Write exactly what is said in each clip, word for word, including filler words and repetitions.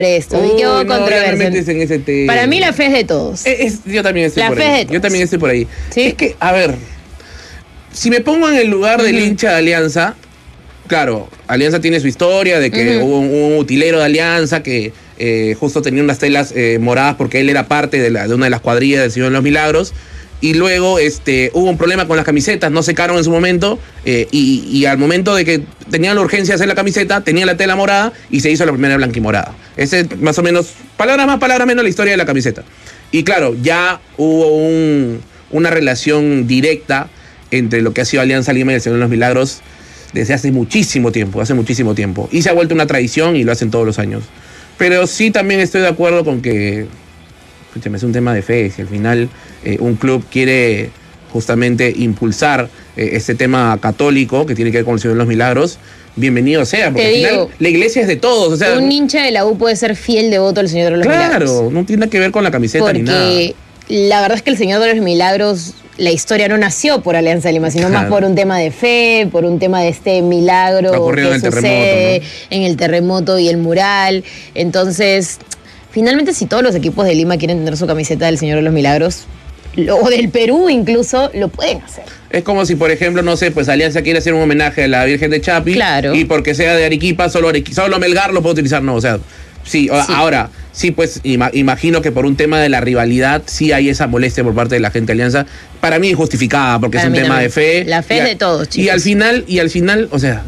esto. Uy, y qué hubo no, controversia. ya me metes en ese tema. Para mí la fe es de todos. Es, es, yo también estoy la por fe ahí. Es de yo también estoy por ahí. ¿Sí? Es que, a ver, si me pongo en el lugar uh-huh. del hincha de Alianza, claro, Alianza tiene su historia de que uh-huh. hubo un, un utilero de Alianza que eh, justo tenía unas telas eh, moradas porque él era parte de, la, de una de las cuadrillas del Señor de los Milagros. Y luego este, hubo un problema con las camisetas, no secaron en su momento, eh, y, y al momento de que tenían la urgencia de hacer la camiseta, tenía la tela morada y se hizo la primera blanquimorada. Ese es más o menos, palabras más, palabras menos, la historia de la camiseta. Y claro, ya hubo un, una relación directa entre lo que ha sido Alianza Lima y el Señor de los Milagros desde hace muchísimo tiempo, hace muchísimo tiempo. Y se ha vuelto una tradición y lo hacen todos los años. Pero sí también estoy de acuerdo con que... Escúchame, es un tema de fe. Si al final eh, un club quiere justamente impulsar eh, este tema católico que tiene que ver con el Señor de los Milagros, bienvenido sea, porque Te al final digo, la iglesia es de todos. O sea, un hincha de la U puede ser fiel devoto al Señor de los claro, Milagros. Claro, no tiene nada que ver con la camiseta porque ni nada. Porque la verdad es que el Señor de los Milagros, la historia no nació por Alianza Lima, sino claro. más por un tema de fe, por un tema de este milagro que en el sucede terremoto, ¿no? en el terremoto y el mural. Entonces... Finalmente, si todos los equipos de Lima quieren tener su camiseta del Señor de los Milagros, o del Perú incluso, lo pueden hacer. Es como si, por ejemplo, no sé, pues Alianza quiere hacer un homenaje a la Virgen de Chapi. Claro. Y porque sea de Arequipa, solo, Arequipa, solo Melgar lo puede utilizar, no, o sea... Sí, sí, ahora, sí, pues ima, imagino que por un tema de la rivalidad sí hay esa molestia por parte de la gente de Alianza. Para mí injustificada, porque Para es un tema también. de fe. La fe es de todos, chicos. Y al final, y al final, o sea...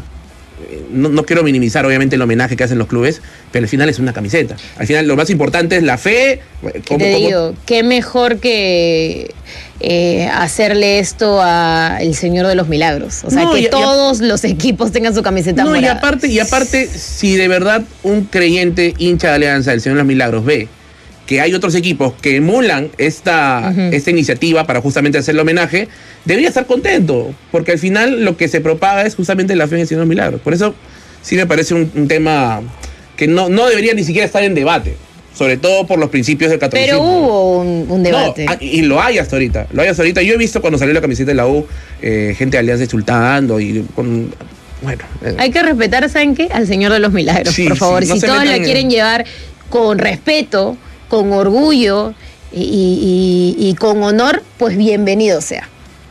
No, no quiero minimizar obviamente el homenaje que hacen los clubes, pero al final es una camiseta. Al final lo más importante es la fe. ¿Cómo, te digo, cómo? Qué mejor que eh, hacerle esto al Señor de los Milagros. O sea, no, que y, todos y a, los equipos tengan su camiseta no, morada. Y aparte, y aparte, si de verdad un creyente hincha de Alianza del Señor de los Milagros ve que hay otros equipos que emulan esta, uh-huh. esta iniciativa para justamente hacer el homenaje, debería estar contento, porque al final lo que se propaga es justamente la fe en el Señor de los Milagros. Por eso sí me parece un, un tema que no, no debería ni siquiera estar en debate, sobre todo por los principios del catolicismo. Pero hubo un, un debate. No, y lo hay hasta ahorita, lo hay hasta ahorita. Yo he visto cuando salió la camiseta de la U, eh, gente de Alianza insultando y con... Bueno, eh. Hay que respetar, ¿saben qué? Al Señor de los Milagros, sí, por favor. Sí, no si todos la quieren en... llevar con respeto, con orgullo y, y, y con honor, pues bienvenido sea.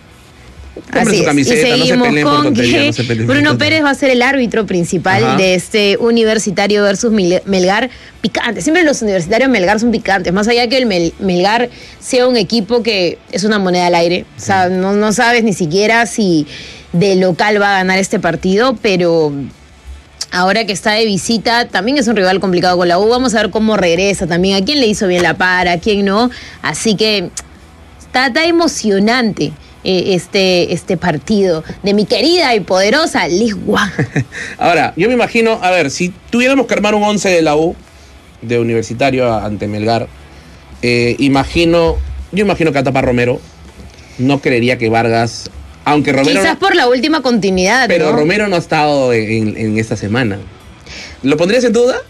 Así es. Camiseta, y seguimos no con tontería, que no Bruno Pérez va a ser el árbitro principal Ajá. de este Universitario versus Melgar. Picante. Siempre los universitarios Melgar son picantes. Más allá que el Mel Melgar sea un equipo que es una moneda al aire. O sea, no, no sabes ni siquiera si de local va a ganar este partido, pero... Ahora que está de visita, también es un rival complicado con la U. Vamos a ver cómo regresa también. A quién le hizo bien la para, a quién no. Así que está, está emocionante eh, este, este partido de mi querida y poderosa Liz One. Ahora, yo me imagino, a ver, si tuviéramos que armar un once de la U, de Universitario ante Melgar, eh, imagino, yo imagino que atapa Romero. No creería que Vargas... Aunque Romero Quizás no, por la última continuidad, pero ¿no? Romero no ha estado en, en esta semana. ¿Lo pondrías en duda?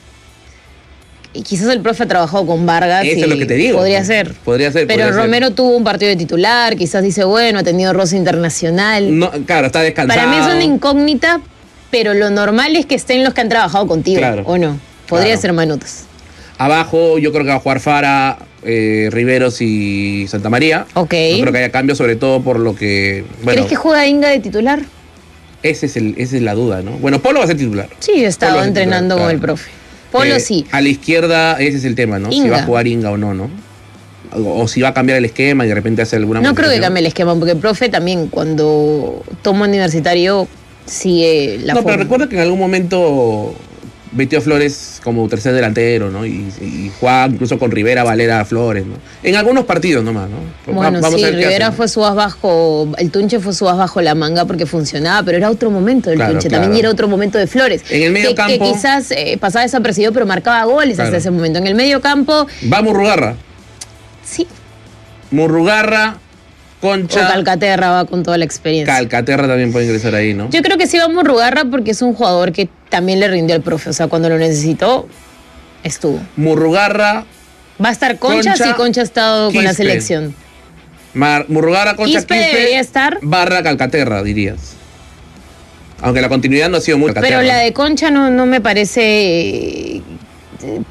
Y quizás el profe ha trabajado con Vargas. Eso es lo que te digo. Podría ser. Podría ser. Pero podría Romero ser. tuvo un partido de titular, quizás dice, bueno, ha tenido roce internacional. No, claro, está descansado. Para mí es una incógnita, pero lo normal es que estén los que han trabajado contigo, claro. ¿O no? Podría claro. ser Manutos. Abajo yo creo que va a jugar Fara, eh, Riveros y Santa María. Ok. No creo que haya cambio, sobre todo por lo que... Bueno, ¿crees que juega Inga de titular? Ese es el, esa es la duda, ¿no? Bueno, Polo va a ser titular. Sí, he estado entrenando titular, con claro. el profe. Polo eh, sí. A la izquierda ese es el tema, ¿no? Inga. Si va a jugar Inga o no, ¿no? O, o si va a cambiar el esquema y de repente hacer alguna... No creo que cambie el esquema, porque el profe también cuando toma Universitario sigue la No, forma. pero recuerda que en algún momento... metió Flores como tercer delantero, ¿no? Y, y jugaba incluso con Rivera, Valera, Flores, ¿no? En algunos partidos nomás, ¿no? Bueno, vamos sí, a ver Rivera fue su as bajo, el Tunche fue su as bajo la manga porque funcionaba, pero era otro momento del claro, Tunche, claro. también era otro momento de Flores. En el medio que, campo... Que quizás eh, pasaba desapercibido, pero marcaba goles claro. hasta ese momento. En el medio campo... Va Murrugarra. Sí. Murrugarra... Concha. O Calcaterra va con toda la experiencia. Calcaterra también puede ingresar ahí, ¿no? Yo creo que sí va Murrugarra porque es un jugador que también le rindió al profe. O sea, cuando lo necesitó, estuvo. Murrugarra. Va a estar Concha, Concha si Concha ha estado Quispe. Con la selección. Mar, Murrugarra, Concha, Quispe, Quispe debería estar. Barra Calcaterra, dirías. Aunque la continuidad no ha sido muy... Pero la de Concha no, no me parece